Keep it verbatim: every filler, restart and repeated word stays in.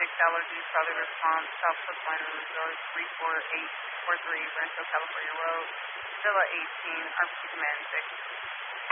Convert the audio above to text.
six, Allergy, Charlie Response, South Carolina Resort, three four eight four three, Rancho, California Road, Villa eighteen, R P C Command six.